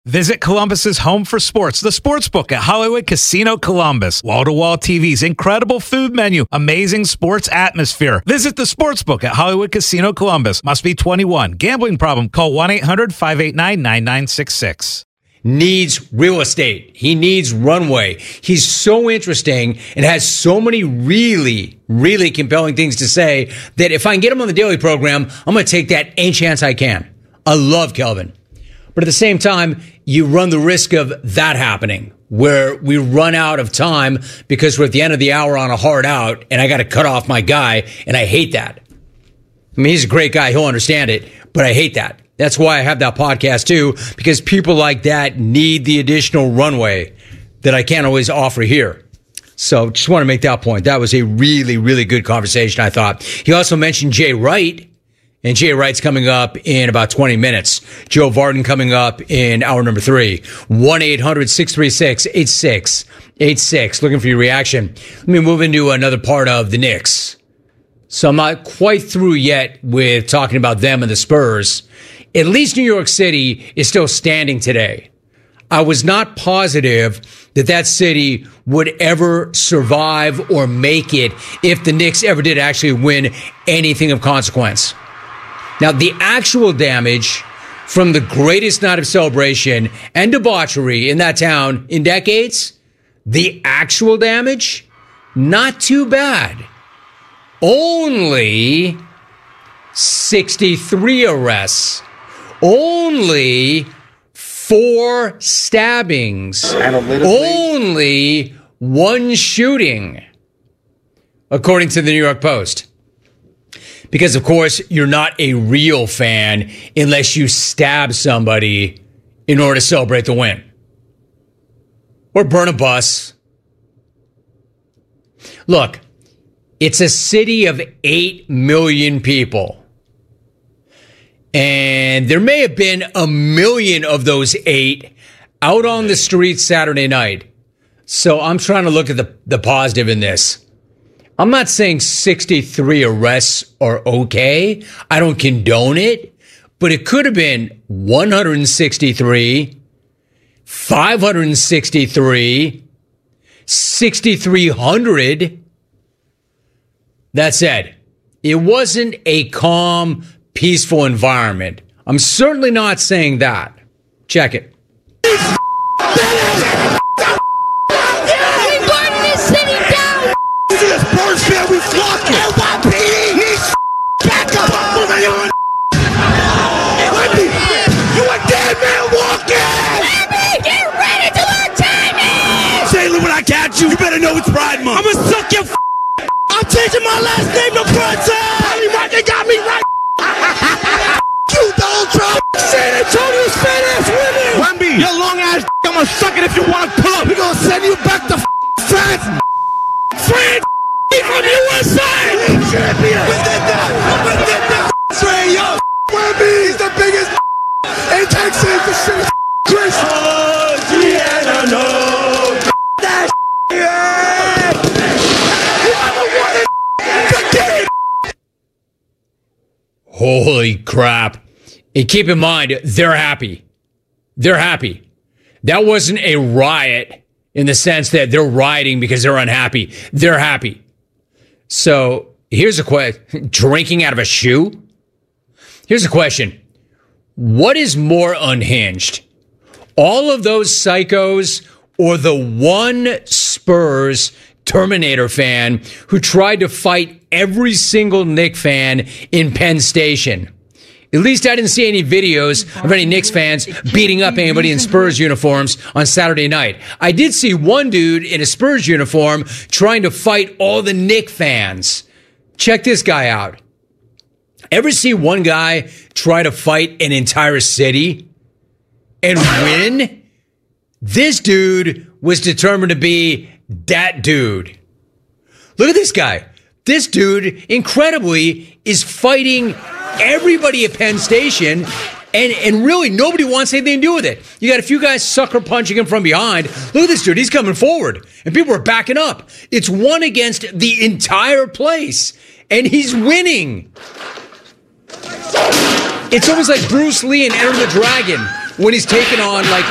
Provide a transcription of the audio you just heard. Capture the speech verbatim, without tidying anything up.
Visit Columbus's home for sports, the Sportsbook at Hollywood Casino Columbus. Wall-to-wall T Vs, incredible food menu, amazing sports atmosphere. Visit the Sportsbook at Hollywood Casino Columbus. Must be twenty-one. Gambling problem? Call one eight hundred five eight nine nine nine six six. Needs real estate. He needs runway. He's so interesting and has so many really, really compelling things to say that if I can get him on the daily program, I'm going to take that any chance I can. I love Kelvin. But at the same time, you run the risk of that happening, where we run out of time because we're at the end of the hour on a hard out, and I got to cut off my guy, and I hate that. I mean, he's a great guy. He'll understand it, but I hate that. That's why I have that podcast, too, because people like that need the additional runway that I can't always offer here. So just want to make that point. That was a really, really good conversation, I thought. He also mentioned Jay Wright. And Jay Wright's coming up in about twenty minutes. Joe Vardon coming up in hour number three. one eight hundred six three six eight six eight six. Looking for your reaction. Let me move into another part of the Knicks. So I'm not quite through yet with talking about them and the Spurs. At least New York City is still standing today. I was not positive that that city would ever survive or make it if the Knicks ever did actually win anything of consequence. Now, the actual damage from the greatest night of celebration and debauchery in that town in decades, the actual damage, not too bad. Only sixty-three arrests. Only four stabbings. Only one shooting, according to the New York Post. Because, of course, you're not a real fan unless you stab somebody in order to celebrate the win. Or burn a bus. Look, it's a city of eight million people. And there may have been a million of those eight out on the streets Saturday night. So I'm trying to look at the, the positive in this. I'm not saying sixty-three arrests are okay. I don't condone it. But it could have been one hundred sixty-three, five hundred sixty-three, sixty-three hundred. That said, it wasn't a calm, peaceful environment. I'm certainly not saying that. Check it. We flocking. N Y P D needs backup. Moving on. Wendy, you a dead man walking. Wendy, get ready to attack me. Jalen, when I catch you, you better know it's Pride Month. I'ma suck your f***. I'm changing my last name to Brunson. Tony Martin got me right. You Donald Trump. San Antonio Spanish women. Wemby, your long ass. I'ma suck it if you want to pull up. We gonna send you back to France. France. From U S A! Champion! We did that! We did that! Trae Young! Wemby! He's the biggest in Texas! The shit is Chris! Oh, Gianna, no! That yeah! Holy crap. And keep in mind, they're happy. They're happy. That wasn't a riot in the sense that they're rioting because they're unhappy. They're happy. So here's a question. Drinking out of a shoe? Here's a question. What is more unhinged? All of those psychos or the one Spurs Terminator fan who tried to fight every single Knicks fan in Penn Station? At least I didn't see any videos of any Knicks fans beating up anybody in Spurs uniforms on Saturday night. I did see one dude in a Spurs uniform trying to fight all the Knicks fans. Check this guy out. Ever see one guy try to fight an entire city and win? This dude was determined to be that dude. Look at this guy. This dude, incredibly, is fighting everybody at Penn Station, and, and really nobody wants anything to do with it. You got a few guys sucker punching him from behind. Look at this dude. He's coming forward, and people are backing up. It's one against the entire place, and he's winning. It's almost like Bruce Lee in Enter the Dragon when he's taking on, like,